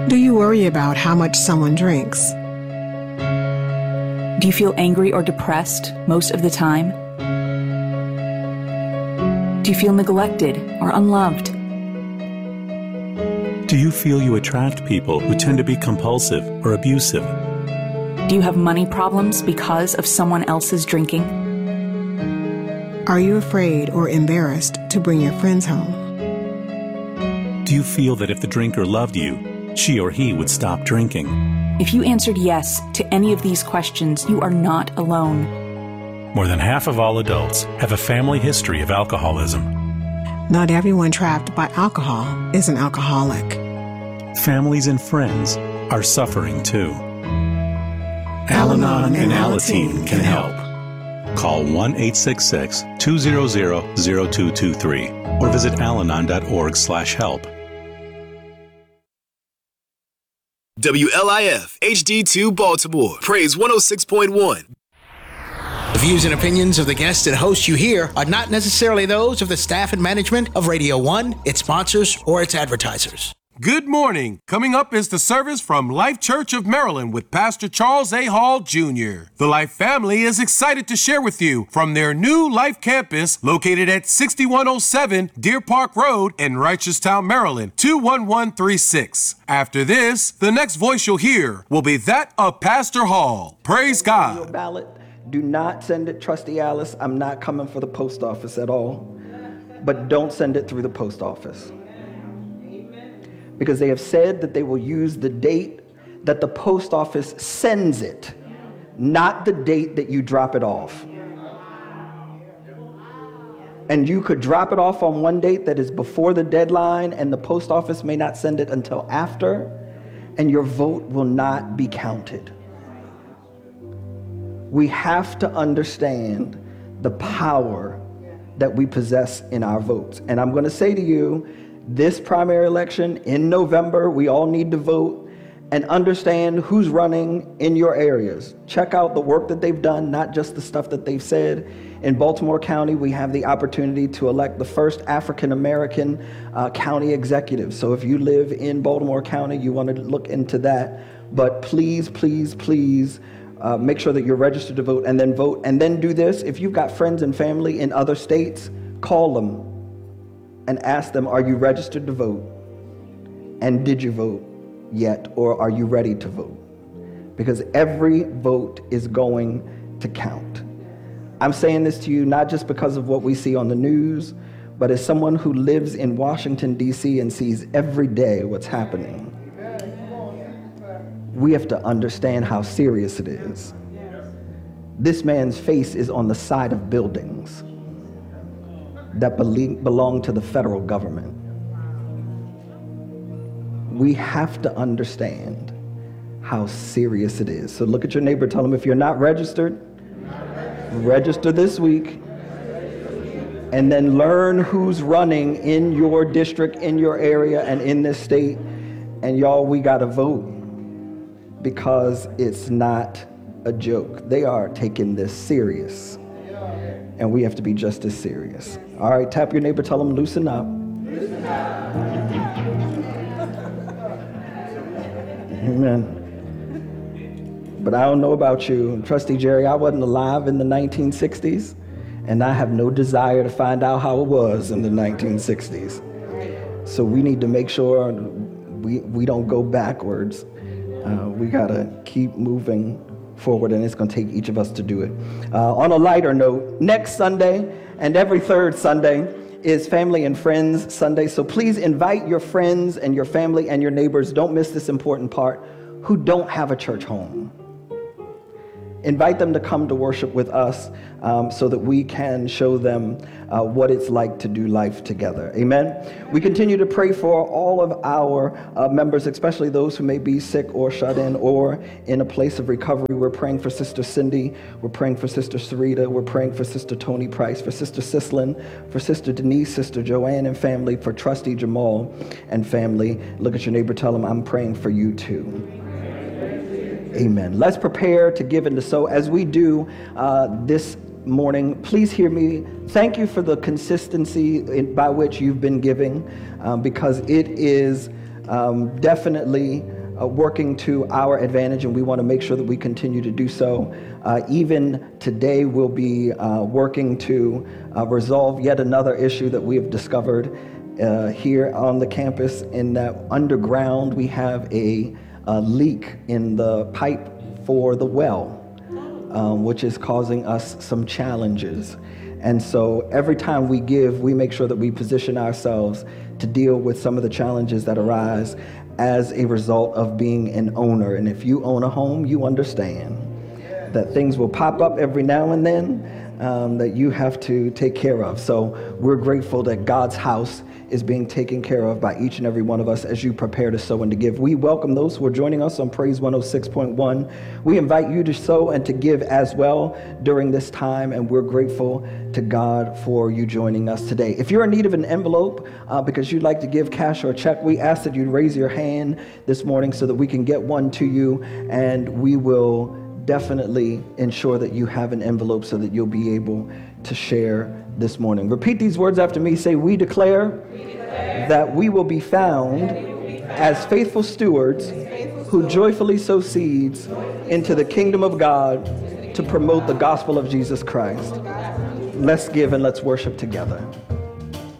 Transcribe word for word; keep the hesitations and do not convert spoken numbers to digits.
Do you worry about how much someone drinks? Do you feel angry or depressed most of the time? Do you feel neglected or unloved? Do you feel you attract people who tend to be compulsive or abusive? Do you have money problems because of someone else's drinking? Are you afraid or embarrassed to bring your friends home? Do you feel that if the drinker loved you, she or he would stop drinking? If you answered yes to any of these questions, you are not alone. More than half of all adults have a family history of alcoholism. Not everyone trapped by alcohol is an alcoholic. Families and friends are suffering too. Al-Anon Al-Anon and and Alateen can help. Call one eight six six, two zero zero, zero two two three or visit alanon dot org slash help. W L I F H D two Baltimore, Praise one oh six point one. The views and opinions of the guests and hosts you hear are not necessarily those of the staff and management of Radio one, its sponsors, or its advertisers. Good morning. Coming up is the service from Life Church of Maryland with Pastor Charles A. Hall, Junior The Life family is excited to share with you from their new Life campus located at sixty-one oh seven Deer Park Road in Reicherstown, Maryland, two one one three six. After this, the next voice you'll hear will be that of Pastor Hall. Praise God. Your ballot, do not send it, Trustee Alice. I'm not coming for the post office at all. But don't send it through the post office. Because they have said that they will use the date that the post office sends it, not the date that you drop it off. And you could drop it off on one date that is before the deadline, and the post office may not send it until after, and your vote will not be counted. We have to understand the power that we possess in our votes. And I'm going to say to you, this primary election in November, we all need to vote and understand who's running in your areas. Check out the work that they've done, not just the stuff that they've said. In Baltimore County, we have the opportunity to elect the first African-American uh, county executive. So if you live in Baltimore County, you want to look into that. But please, please, please, uh, make sure that you're registered to vote and then vote. And then do this. If you've got friends and family in other states, call them and ask them, are you registered to vote? And did you vote yet? Or are you ready to vote? Because every vote is going to count. I'm saying this to you not just because of what we see on the news, but as someone who lives in Washington, D C and sees every day what's happening. We have to understand how serious it is. This man's face is on the side of buildings that belong to the federal government. We have to understand how serious it is. So look at your neighbor, tell them if you're not registered, register this week, and then learn who's running in your district, in your area, and in this state. And y'all, we gotta vote because it's not a joke. They are taking this serious. And we have to be just as serious. All right, tap your neighbor, tell them loosen up. Loosen up. Amen. But I don't know about you, Trustee Jerry, I wasn't alive in the nineteen sixties, and I have no desire to find out how it was in the nineteen sixties. So we need to make sure we, we don't go backwards. Uh, we gotta keep moving forward, and it's going to take each of us to do it. Uh, on a lighter note, next Sunday and every third Sunday is Family and Friends Sunday, so please invite your friends and your family and your neighbors, don't miss this important part, who don't have a church home. Invite them to come to worship with us um, so that we can show them uh, what it's like to do life together. Amen. We continue to pray for all of our uh, members, especially those who may be sick or shut in or in a place of recovery. We're praying for Sister Cindy. We're praying for Sister Sarita. We're praying for Sister Tony Price, for Sister Sislin, for Sister Denise, Sister Joanne and family, for Trustee Jamal and family. Look at your neighbor, tell them, I'm praying for you too. Amen. Let's prepare to give and to sow. As we do uh, this morning, please hear me. Thank you for the consistency in, by which you've been giving, um, because it is um, definitely uh, working to our advantage, and we want to make sure that we continue to do so. Uh, even today, we'll be uh, working to uh, resolve yet another issue that we have discovered uh, here on the campus. In that underground, we have a, a leak in the pipe for the well, um, which is causing us some challenges. And so every time we give, we make sure that we position ourselves to deal with some of the challenges that arise as a result of being an owner. And if you own a home, you understand that things will pop up every now and then um, that you have to take care of. So we're grateful that God's house is being taken care of by each and every one of us as you prepare to sow and to give. We welcome those who are joining us on Praise one oh six point one. We invite you to sow and to give as well during this time, and we're grateful to God for you joining us today. If you're in need of an envelope uh, because you'd like to give cash or a check, we ask that you raise your hand this morning so that we can get one to you, and we will definitely ensure that you have an envelope so that you'll be able to share this morning. Repeat these words after me. Say, we declare, we declare that we will be found, will be found as faithful stewards faithful who joyfully sow seeds into the kingdom of God to promote the gospel of Jesus Christ. Let's give and let's worship together.